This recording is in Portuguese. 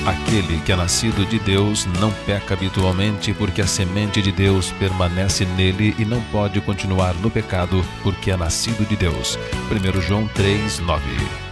Aquele que é nascido de Deus não peca habitualmente, porque a semente de Deus permanece nele e não pode continuar no pecado, porque é nascido de Deus. 1 João 3:9.